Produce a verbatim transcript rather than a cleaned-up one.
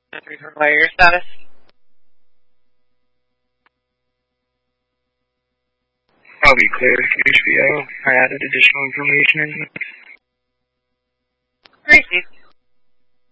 Require your status. I'll be clear with H B O. I added additional information in. Gracie.